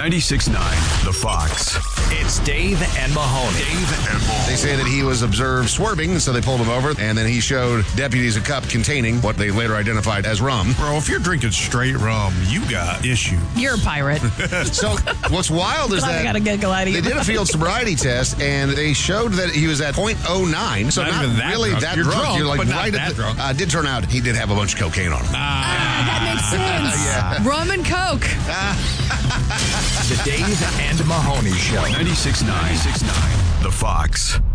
96.9 The Fox. It's Dave and Mahoney. They say that he was observed swerving, so they pulled him over, and then he showed deputies a cup containing what they later identified as rum. Bro, if you're drinking straight rum, you got issue. You're a pirate. So what's wild is I got a giggle out of they you. did a field sobriety test, and they showed that he was at .09, so not even that really drunk. that You're drunk. You're like but not right that at the drunk. did turn out he did have a bunch of cocaine on him. That makes sense. Rum and Coke. The Dave and Mahoney Show. 96.9 The Fox.